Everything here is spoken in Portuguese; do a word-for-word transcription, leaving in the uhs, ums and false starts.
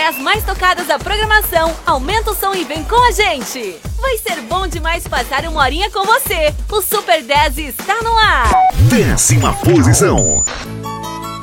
as mais tocadas da programação, aumenta o som e vem com a gente! Vai ser bom demais passar uma horinha com você! O Super dez está no ar! Décima posição.